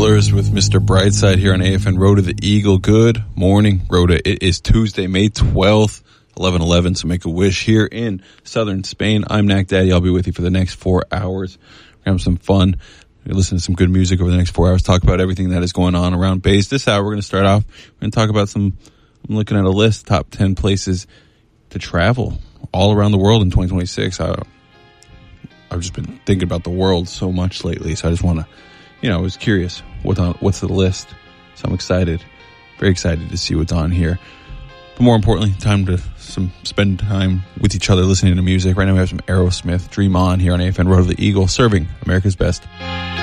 Colors with Mr. Brightside here on AFN Road to the Eagle. Good morning, Rhoda. It is Tuesday, May 12th, 11/11, so make a wish here in southern Spain. I'm Knack Daddy. I'll be with you for the next 4 hours. We're going to have some fun. We're going to listen to some good music over the next 4 hours, talk about everything that is going on around Bays. This hour, we're going to start off, we're going to talk about I'm looking at a list, top 10 places to travel all around the world in 2026. I've just been thinking about the world so much lately, so I just want to, I was curious what's the list. So I'm excited, very excited to see what's on here. But more importantly, time to spend time with each other listening to music. Right now we have some Aerosmith, Dream On here on AFN Road to the Eagle, serving America's best.